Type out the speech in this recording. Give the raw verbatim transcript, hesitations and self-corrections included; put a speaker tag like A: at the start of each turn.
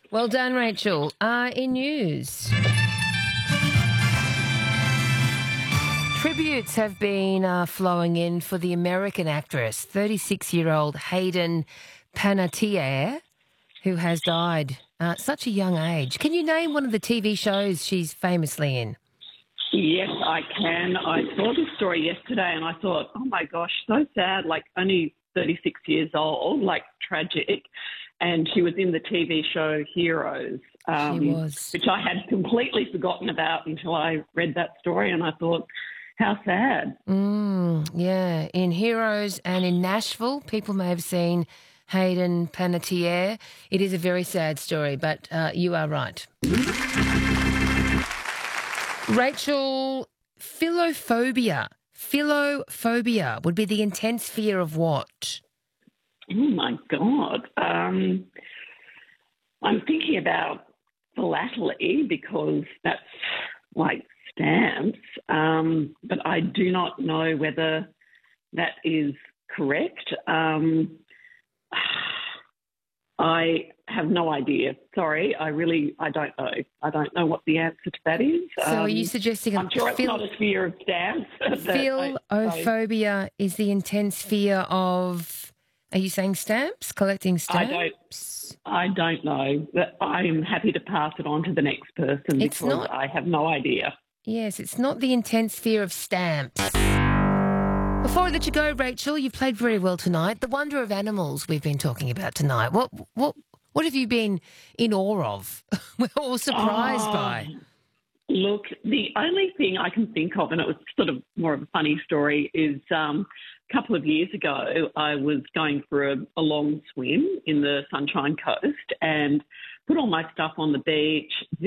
A: Well done, Rachel. Uh, in news, tributes have been uh, flowing in for the American actress, thirty-six-year-old Hayden Panettiere, who has died at such a young age. Can you name one of the T V shows she's famously in?
B: Yes, I can. I saw this story yesterday and I thought, oh my gosh, so sad, like only thirty-six years old, like tragic. And she was in the T V show Heroes, um,
A: She was.
B: which I had completely forgotten about until I read that story and I thought, how sad.
A: Mm, yeah, in Heroes and in Nashville, people may have seen Hayden Panettiere. It is a very sad story, but uh, you are right. Rachel, philophobia. Philophobia would be the intense fear of what?
B: Oh my God. Um, I'm thinking about philately because that's like stamps, um, but I do not know whether that is correct. Um, I have no idea. Sorry, I really, I don't know. I don't know what the answer to that is.
A: So are
B: Um,
A: you suggesting...
B: I'm sure it's
A: phil-
B: not a fear of stamps. but I-
A: Philophobia is the intense fear of... Are you saying stamps? Collecting
B: I don't,
A: stamps?
B: I don't know, but I'm happy to pass it on to the next person
A: It's
B: because
A: not-
B: I have no idea.
A: Yes, it's not the intense fear of stamps. Before I let you go, Rachel, you played very well tonight. The wonder of animals we've been talking about tonight. What what what have you been in awe of? We're all surprised
B: Oh,
A: by.
B: Look, the only thing I can think of, and it was sort of more of a funny story, is um, a couple of years ago I was going for a, a long swim in the Sunshine Coast and put all my stuff on the beach,